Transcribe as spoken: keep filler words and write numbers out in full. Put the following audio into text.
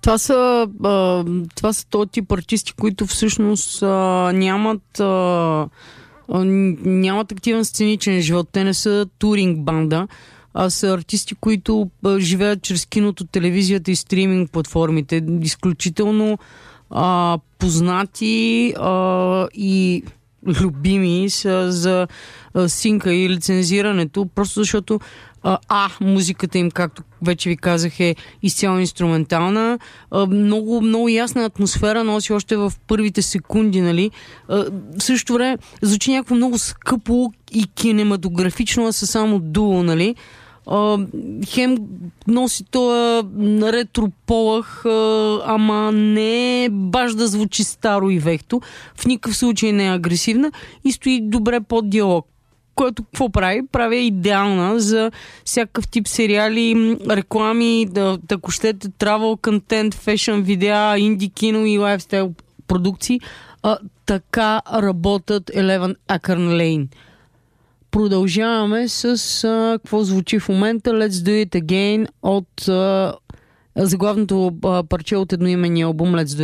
Това са, а, това са този тип артисти, които всъщност а, нямат, а, а, нямат активен сценичен живот. Те не са туринг банда, а са артисти, които а, живеят чрез киното, телевизията и стриминг платформите. Изключително а, познати а, и любими са за а, синка и лицензирането, просто защото а, а, музиката им, както вече ви казах, е изцяло инструментална. А, много, много ясна атмосфера носи още в първите секунди, нали? А, в същото време звучи някакво много скъпо и кинематографично, а са само дуо, нали? Uh, хем носи този ретро полъх, uh, ама не баш да звучи старо и вехто. В никакъв случай не е агресивна и стои добре под диалог. Което какво прави? Прави идеална за всякакъв тип сериали, реклами, да, ако щете, travel контент, фешън видеа, инди кино и лайфстайл продукции. Uh, така работят Eleven Acorn Lane. Продължаваме с а, какво звучи в момента Let's Do It Again от а, заглавното а, парче от едноименния албум Let's Do